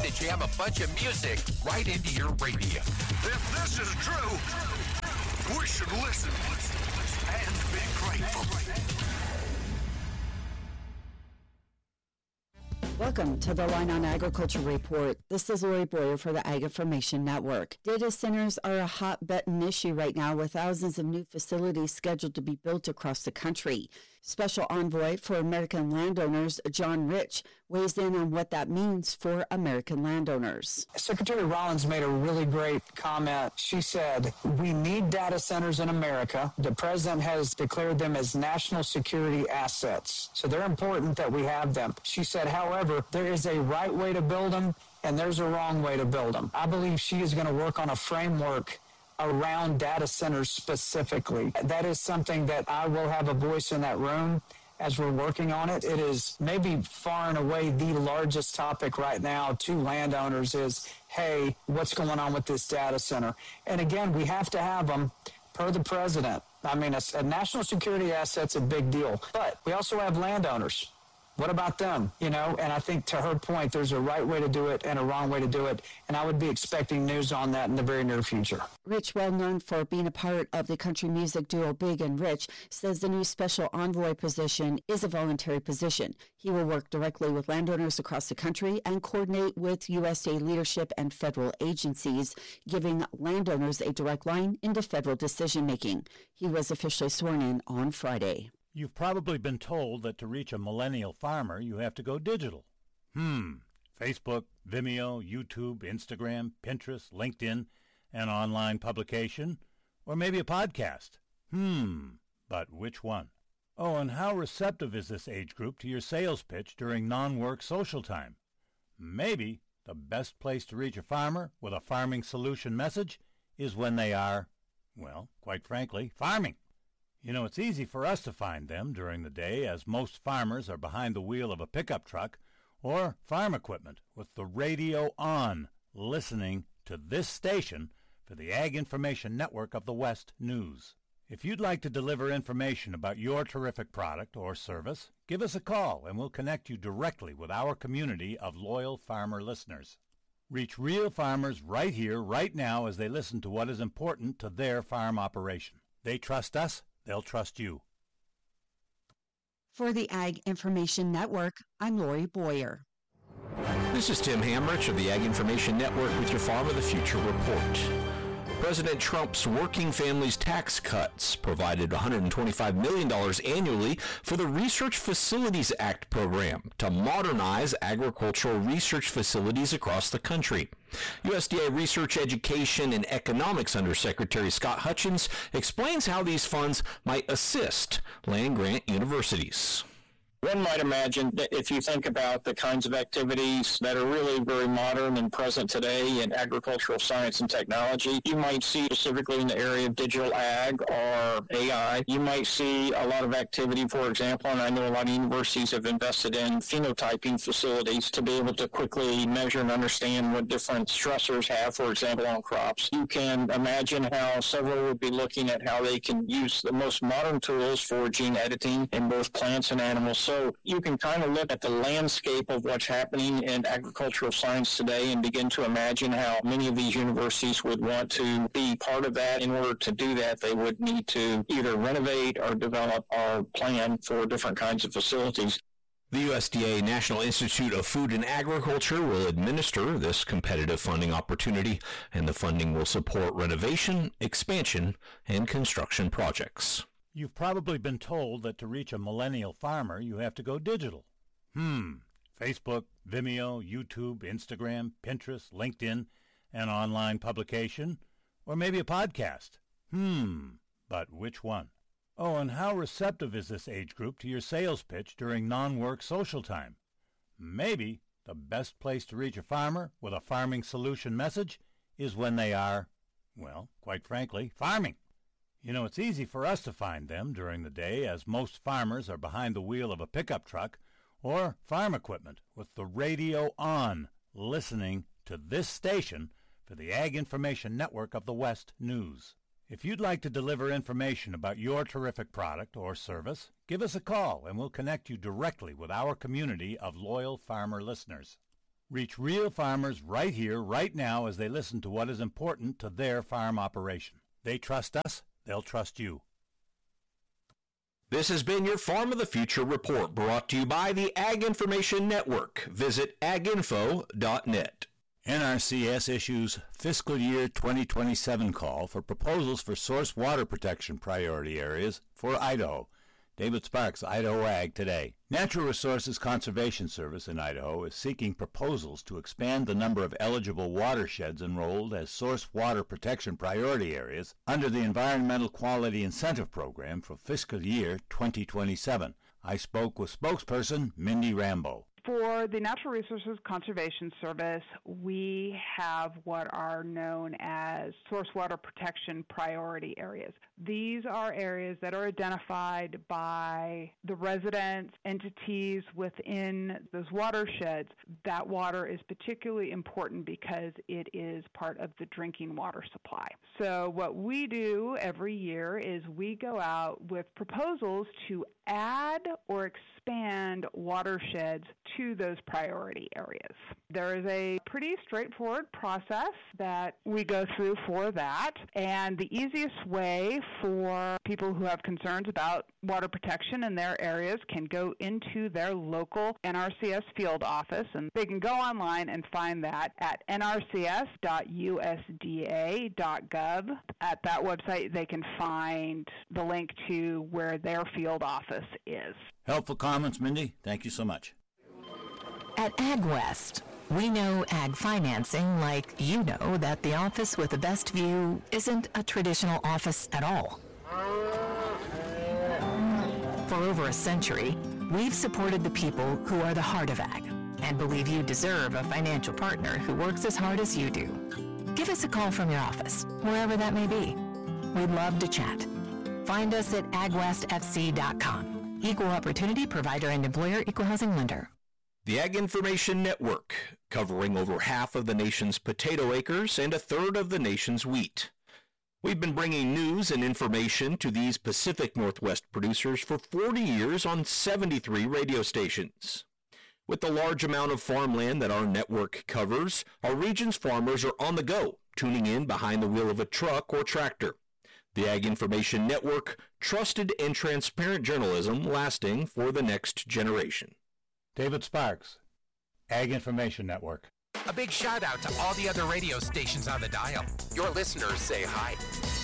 to jam a bunch of music right into your radio. If this is true, we should listen and be grateful. Welcome to the Line on Agriculture Report. This is Lori Boyer for the Ag Information Network. Data centers are a hot button issue right now, with thousands of new facilities scheduled to be built across the country. Special Envoy for American Landowners, John Rich, weighs in on what that means for American landowners. Secretary Rollins made a really great comment. She said, we need data centers in America. The president has declared them as national security assets. So they're important that we have them. She said, however, there is a right way to build them and there's a wrong way to build them. I believe she is going to work on a framework around data centers specifically. That is something that I will have a voice in that room as we're working on it. It is maybe far and away the largest topic right now to landowners is, hey, what's going on with this data center? And again, we have to have them per the president. I mean, a national security asset's a big deal, but we also have landowners. What about them? You know, and I think to her point, there's a right way to do it and a wrong way to do it. And I would be expecting news on that in the very near future. Rich, well known for being a part of the country music duo Big and Rich, says the new special envoy position is a voluntary position. He will work directly with landowners across the country and coordinate with USDA leadership and federal agencies, giving landowners a direct line into federal decision making. He was officially sworn in on Friday. You've probably been told that to reach a millennial farmer, you have to go digital. Facebook, Vimeo, YouTube, Instagram, Pinterest, LinkedIn, an online publication, or maybe a podcast. But which one? Oh, and how receptive is this age group to your sales pitch during non-work social time? Maybe the best place to reach a farmer with a farming solution message is when they are, well, quite frankly, farming. You know, it's easy for us to find them during the day, as most farmers are behind the wheel of a pickup truck or farm equipment with the radio on, listening to this station for the Ag Information Network of the West News. If you'd like to deliver information about your terrific product or service, give us a call and we'll connect you directly with our community of loyal farmer listeners. Reach real farmers right here, right now, as they listen to what is important to their farm operation. They trust us. They'll trust you. For the Ag Information Network, I'm Lori Boyer. This is Tim Hamrich of the Ag Information Network with your Farm of the Future report. President Trump's Working Families Tax Cuts provided $125 million annually for the Research Facilities Act program to modernize agricultural research facilities across the country. USDA Research, Education, and Economics Undersecretary Scott Hutchins explains how these funds might assist land-grant universities. One might imagine that if you think about the kinds of activities that are really very modern and present today in agricultural science and technology, you might see specifically in the area of digital ag or AI, you might see a lot of activity, for example, and I know a lot of universities have invested in phenotyping facilities to be able to quickly measure and understand what different stressors have, for example, on crops. You can imagine how several would be looking at how they can use the most modern tools for gene editing in both plants and animals. So you can kind of look at the landscape of what's happening in agricultural science today and begin to imagine how many of these universities would want to be part of that. In order to do that, they would need to either renovate or develop or plan for different kinds of facilities. The USDA National Institute of Food and Agriculture will administer this competitive funding opportunity, and the funding will support renovation, expansion, and construction projects. You've probably been told that to reach a millennial farmer, you have to go digital. Facebook, Vimeo, YouTube, Instagram, Pinterest, LinkedIn, an online publication, or maybe a podcast. But which one? Oh, and how receptive is this age group to your sales pitch during non-work social time? Maybe the best place to reach a farmer with a farming solution message is when they are, well, quite frankly, farming. You know, it's easy for us to find them during the day, as most farmers are behind the wheel of a pickup truck or farm equipment with the radio on, listening to this station for the Ag Information Network of the West News. If you'd like to deliver information about your terrific product or service, give us a call and we'll connect you directly with our community of loyal farmer listeners. Reach real farmers right here, right now, as they listen to what is important to their farm operation. They trust us, they'll trust you. This has been your Farm of the Future report, brought to you by the Ag Information Network. Visit aginfo.net. NRCS issues fiscal year 2027 call for proposals for source water protection priority areas for Idaho. David Sparks, Idaho Ag Today. Natural Resources Conservation Service in Idaho is seeking proposals to expand the number of eligible watersheds enrolled as source water protection priority areas under the Environmental Quality Incentive Program for fiscal year 2027. I spoke with spokesperson Mindy Rambo. For the Natural Resources Conservation Service, we have what are known as source water protection priority areas. These are areas that are identified by the residents, entities within those watersheds. That water is particularly important because it is part of the drinking water supply. So what we do every year is we go out with proposals to add or expand watersheds to those priority areas. There is a pretty straightforward process that we go through for that, and the easiest way for people who have concerns about water protection in their areas can go into their local NRCS field office, and they can go online and find that at nrcs.usda.gov. At that website, they can find the link to where their field office is. Helpful comments, Mindy. Thank you so much. At AgWest, we know ag financing like you know that the office with the best view isn't a traditional office at all. For over a century, we've supported the people who are the heart of ag and believe you deserve a financial partner who works as hard as you do. Give us a call from your office, wherever that may be. We'd love to chat. Find us at agwestfc.com. Equal Opportunity Provider and Employer Equal Housing Lender. The Ag Information Network, covering over half of the nation's potato acres and a third of the nation's wheat. We've been bringing news and information to these Pacific Northwest producers for 40 years on 73 radio stations. With the large amount of farmland that our network covers, our region's farmers are on the go, tuning in behind the wheel of a truck or tractor. The Ag Information Network, trusted and transparent journalism lasting for the next generation. David Sparks, Ag Information Network. A big shout out to all the other radio stations on the dial. Your listeners say hi.